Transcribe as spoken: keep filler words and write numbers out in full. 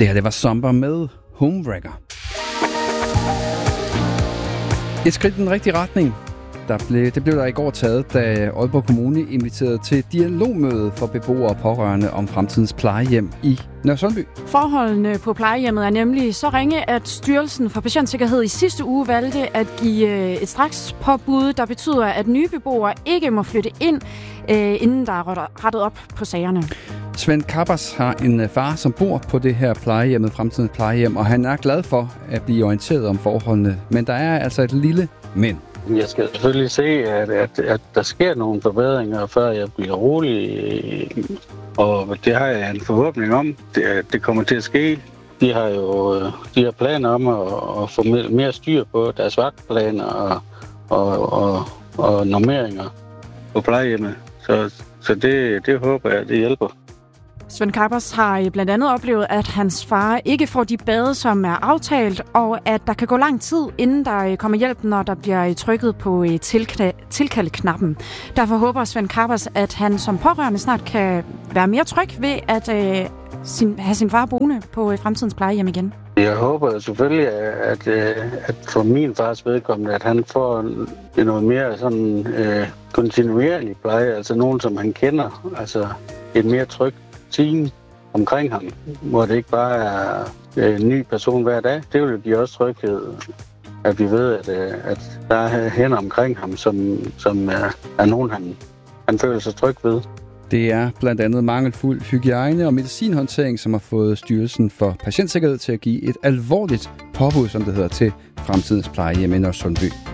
Det her, det var Somber med Homewrecker. Et skridt i den rigtige retning. Der blev, det blev der i går taget, da Aalborg Kommune inviterede til dialogmøde for beboere og pårørende om fremtidens plejehjem i Nørresundby. Forholdene på plejehjemmet er nemlig så ringe, at Styrelsen for Patientsikkerhed i sidste uge valgte at give et strakspåbud, der betyder, at nye beboere ikke må flytte ind, inden der er rettet op på sagerne. Svend Kappers har en far, som bor på det her plejehjemmet, fremtidens plejehjem, og han er glad for at blive orienteret om forholdene. Men der er altså et lille men. Jeg skal selvfølgelig se, at, at, at der sker nogle forbedringer, før jeg bliver rolig. Og det har jeg en forhåbning om, at det kommer til at ske. De har jo de har planer om at, at få mere styr på deres vagtplaner og, og, og, og normeringer på plejehjemmet. Så, så det, det håber jeg, det hjælper. Svend Kappers har blandt andet oplevet, at hans far ikke får de bade, som er aftalt, og at der kan gå lang tid, inden der kommer hjælp, når der bliver trykket på tilkaldeknappen. Derfor håber Svend Kappers, at han som pårørende snart kan være mere tryg ved at øh, sin, have sin far boende på fremtidens plejehjem igen. Jeg håber selvfølgelig, at, at for min fars vedkommende, at han får noget mere sådan øh, kontinuerlig pleje, altså nogen, som han kender, altså et mere trygt team omkring ham, hvor det ikke bare er en ny person hver dag. Det vil give også tryghed, at vi ved, at, at der er hænder omkring ham, som, som er, er nogen, han, han føler sig tryg ved. Det er blandt andet mangelfuld hygiejne og medicinhåndtering, som har fået Styrelsen for Patientsikkerhed til at give et alvorligt påbud, som det hedder, til fremtidens plejehjem i Nørresundby.